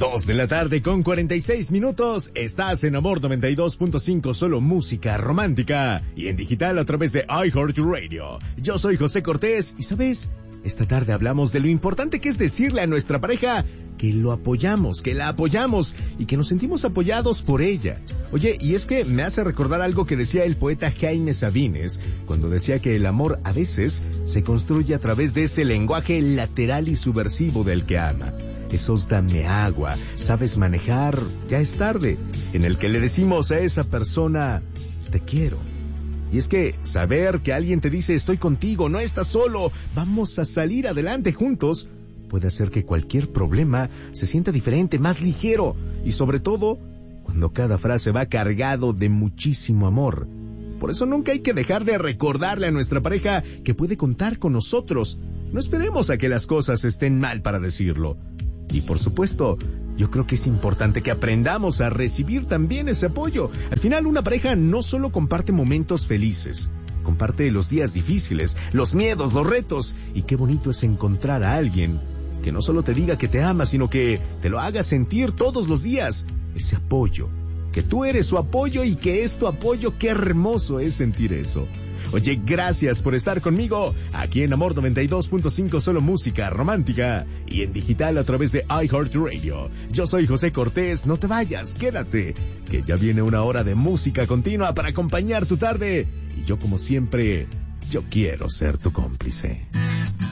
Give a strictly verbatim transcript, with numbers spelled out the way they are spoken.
Dos de la tarde con cuarenta y seis minutos. Estás en Amor noventa y dos punto cinco, solo música romántica. Y en digital a través de iHeartRadio. Yo soy José Cortés y, ¿sabes? Esta tarde hablamos de lo importante que es decirle a nuestra pareja que lo apoyamos, que la apoyamos y que nos sentimos apoyados por ella. Oye, y es que me hace recordar algo que decía el poeta Jaime Sabines, cuando decía que el amor a veces se construye a través de ese lenguaje lateral y subversivo del que ama. Esos dame agua, sabes manejar, ya es tarde, en el que le decimos a esa persona, te quiero. Y es que saber que alguien te dice estoy contigo, no estás solo, vamos a salir adelante juntos, puede hacer que cualquier problema se sienta diferente, más ligero, y sobre todo, cuando cada frase va cargado de muchísimo amor. Por eso nunca hay que dejar de recordarle a nuestra pareja que puede contar con nosotros. No esperemos a que las cosas estén mal para decirlo. Y por supuesto, yo creo que es importante que aprendamos a recibir también ese apoyo. Al final, una pareja no solo comparte momentos felices, comparte los días difíciles, los miedos, los retos. Y qué bonito es encontrar a alguien que no solo te diga que te ama, sino que te lo haga sentir todos los días. Ese apoyo, que tú eres su apoyo y que es tu apoyo. Qué hermoso es sentir eso. Oye, gracias por estar conmigo aquí en Amor noventa y dos punto cinco, solo música romántica, y en digital a través de iHeartRadio. Yo soy José Cortés, no te vayas, quédate, que ya viene una hora de música continua para acompañar tu tarde, y yo como siempre, yo quiero ser tu cómplice.